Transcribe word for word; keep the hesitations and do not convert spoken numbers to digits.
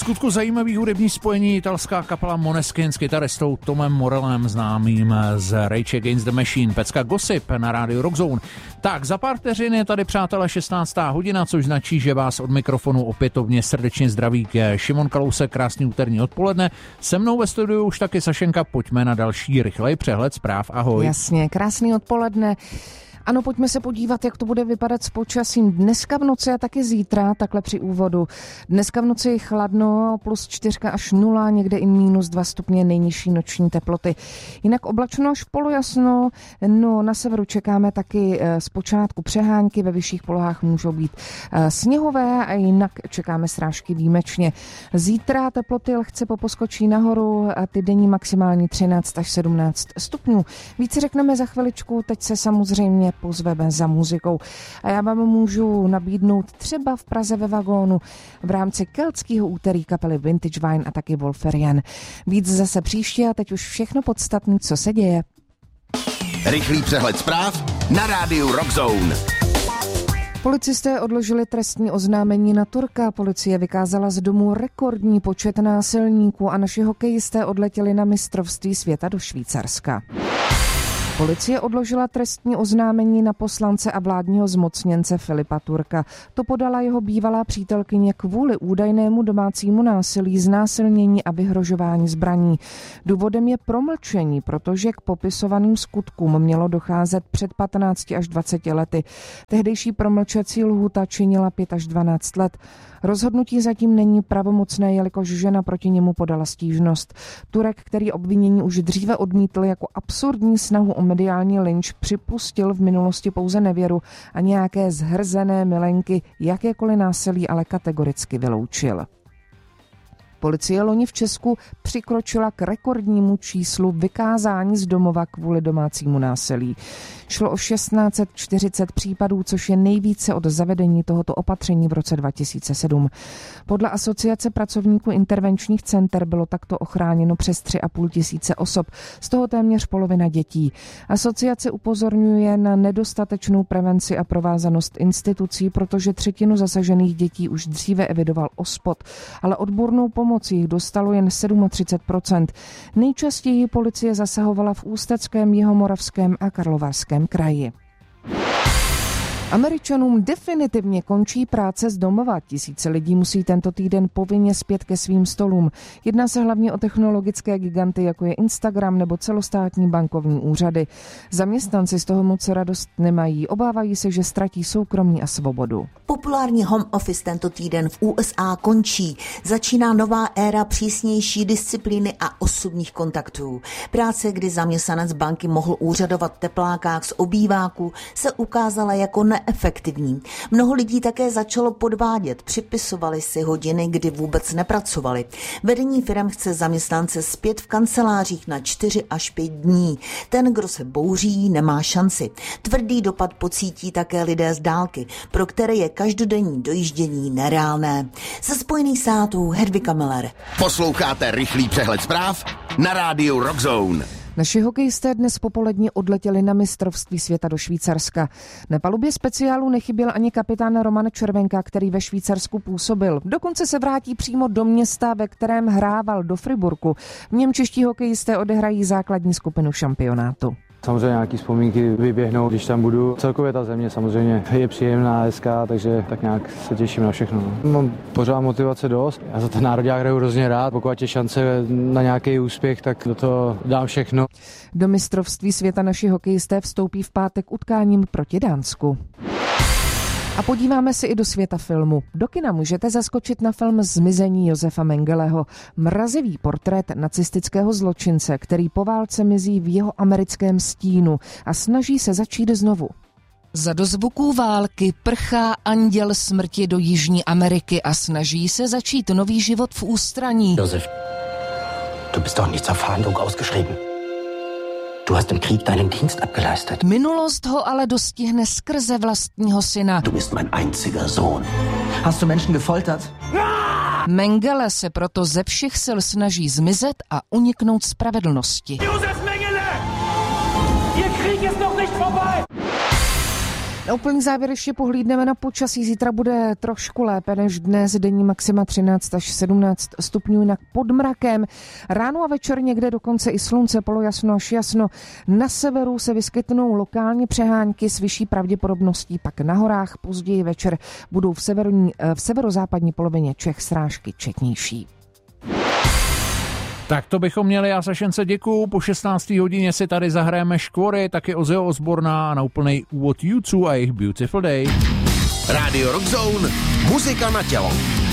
skutku zajímavý hudební spojení italská kapela Måneskin s kytaristou Tomem Morellem, známým z Rage Against the Machine. Pecka Gossip na rádiu Rockzone. Tak, za pár vteřin je tady, přátelé, šestnáctá hodina, což značí, že vás od mikrofonu opětovně srdečně zdraví Šimon Kalousek. Krásný úterní odpoledne. Se mnou ve studiu už taky Sašenka, pojďme na další rychlej přehled zpráv. Ahoj. Jasně, krásný odpoledne. Ano, pojďme se podívat, jak to bude vypadat s počasím dneska v noci a taky zítra, takhle při úvodu. Dneska v noci chladno, plus čtyřka až nula, někde i minus dva stupně nejnižší noční teploty. Jinak oblačno až polojasno, no na severu čekáme taky zpočátku přehánky, ve vyšších polohách můžou být sněhové a jinak čekáme srážky výjimečně. Zítra teploty lehce poposkočí nahoru a ty denní maximální třináct až sedmnáct stupňů. Více řekneme za chviličku, teď se samozřejmě pozveme za muzikou. A já vám můžu nabídnout třeba v Praze ve vagónu v rámci keltského úterý kapely Vintage Wine a taky Wolferian. Víc zase příště a teď už všechno podstatné, co se děje. Rychlý přehled zpráv na rádiu Rockzone. Policisté odložili trestní oznámení na Turka. Policie vykázala z domu rekordní počet násilníků a naši hokejisté odletěli na mistrovství světa do Švýcarska. Policie odložila trestní oznámení na poslance a vládního zmocněnce Filipa Turka. To podala jeho bývalá přítelkyně kvůli údajnému domácímu násilí, znásilnění a vyhrožování zbraní. Důvodem je promlčení, protože k popisovaným skutkům mělo docházet před patnácti až dvaceti lety. Tehdejší promlčecí lhůta činila pět až dvanáct let. Rozhodnutí zatím není pravomocné, jelikož žena proti němu podala stížnost. Turek, který obvinění už dříve odmítl jako absurdní snahu o mediální lynč, připustil v minulosti pouze nevěru a nějaké zhrzené milenky, jakékoliv násilí ale kategoricky vyloučil. Policie loni v Česku přikročila k rekordnímu číslu vykázání z domova kvůli domácímu násilí. Šlo o šestnáct set čtyřicet případů, což je nejvíce od zavedení tohoto opatření v roce dva tisíce sedm. Podle Asociace pracovníků intervenčních center bylo takto ochráněno přes tři a půl tisíce osob, z toho téměř polovina dětí. Asociace upozorňuje na nedostatečnou prevenci a provázanost institucí, protože třetinu zasažených dětí už dříve evidoval OSPOD, ale odbornou pomoc jich dostalo jen třicet sedm procent. Nejčastěji policie zasahovala v Ústeckém, Jihomoravském a Karlovarském kraji. Američanům definitivně končí práce z domova. Tisíce lidí musí tento týden povinně zpět ke svým stolům. Jedná se hlavně o technologické giganty, jako je Instagram nebo celostátní bankovní úřady. Zaměstnanci z toho moc radost nemají. Obávají se, že ztratí soukromí a svobodu. Populární home office tento týden v U S A končí. Začíná nová éra přísnější disciplíny a osobních kontaktů. Práce, kdy zaměstnanec banky mohl úřadovat v teplákách z obýváku, se ukázala jako neefektivní. Mnoho lidí také začalo podvádět, připisovali si hodiny, kdy vůbec nepracovali. Vedení firem chce zaměstnance zpět v kancelářích na čtyři až pět dní. Ten, kdo se bouří, nemá šanci. Tvrdý dopad pocítí také lidé z dálky, pro které je každodenní dojíždění nereálné. Ze Spojených států Hedvika Miller. Posloucháte rychlý přehled zpráv na rádiu Rockzone. Naši hokejisté dnes popolední odletěli na mistrovství světa do Švýcarska. Na palubě speciálu nechyběl ani kapitán Roman Červenka, který ve Švýcarsku působil. Dokonce se vrátí přímo do města, ve kterém hrával, do Friburku. V něm čeští hokejisté odehrají základní skupinu šampionátu. Samozřejmě nějaký vzpomínky vyběhnou, když tam budu. Celkově ta země samozřejmě je příjemná, hezká, takže tak nějak se těším na všechno. Mám pořád motivace dost. Já za ten národák hraju hrozně rád. Pokud je šance na nějaký úspěch, tak do toho dám všechno. Do mistrovství světa naši hokejisté vstoupí v pátek utkáním proti Dánsku. A podíváme se i do světa filmu. Do kina můžete zaskočit na film Zmizení Josefa Mengeleho. Mrazivý portrét nacistického zločince, který po válce mizí v jeho americkém stínu a snaží se začít znovu. Za dozvuků války prchá anděl smrti do Jižní Ameriky a snaží se začít nový život v ústraní. Josef, du bist doch nicht zur Fahndung ausgeschrieben. Du hast im Krieg deinen Dienst abgeleistet. Minulost ho ale dostihne skrze vlastního syna. Du bist mein einziger Sohn. Hast du Menschen gefoltert? Mengele se proto ze všech sil snaží zmizet a uniknout spravedlnosti. Josef Mengele! Ihr Krieg ist noch nicht vorbei! Na úplný závěr ještě pohlídneme na počasí. Zítra bude trošku lépe než dnes. Denní maxima třináct až sedmnáct stupňů, jinak pod mrakem. Ráno a večer někde dokonce i slunce, polojasno až jasno. Na severu se vyskytnou lokální přehánky s vyšší pravděpodobností, pak na horách později večer budou v, severní, v severozápadní polovině Čech srážky četnější. Tak to bychom měli, já Sašence děkuju. Po šestnácté hodině si tady zahrajeme Škvory, taky Ozzy Osbourna a na úplnej úvod U dva a jejich Beautiful Day. Radio Rock Zone, muzika na tělo.